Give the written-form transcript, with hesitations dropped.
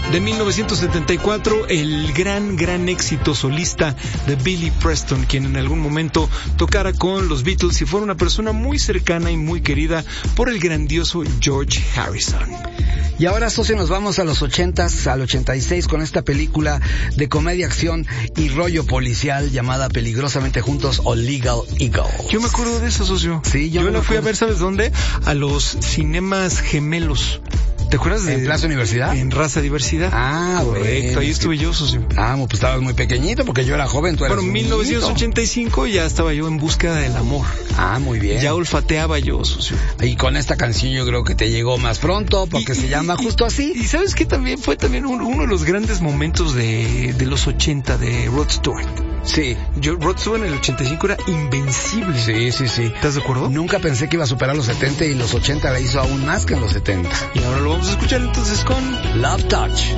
de 1974, el gran éxito solista de Billy Preston, quien en algún momento tocara con los Beatles y fuera una persona muy cercana y muy querida por el grandioso George Harrison. Y ahora, socio, nos vamos a los 80s, al 86, con esta película de comedia, acción y rollo policial llamada Peligrosamente Juntos o Legal Eagle. Yo me acuerdo de eso, socio. Sí, yo la fui a ver, ¿sabes dónde? A los cinemas gemelos. ¿Te acuerdas de...? ¿En Plaza Universidad? En Raza Diversidad. Ah, correcto, bueno, ahí estuve yo, socio. Ah, pues estabas muy pequeñito porque yo era joven, tú eras Bueno, en 1985 ya estaba yo en búsqueda del amor. Ah, muy bien. Ya olfateaba yo, socio. Y con esta canción yo creo que te llegó más pronto porque se llama justo así. Y ¿sabes qué? También fue uno de los grandes momentos de los 80 de Rod Stewart. Sí. Rod Stewart en el 85 era invencible. Sí. ¿Estás de acuerdo? Nunca pensé que iba a superar los 70 y los 80 la hizo aún más que en los 70. Y ahora lo vamos a escuchar entonces con Love Touch.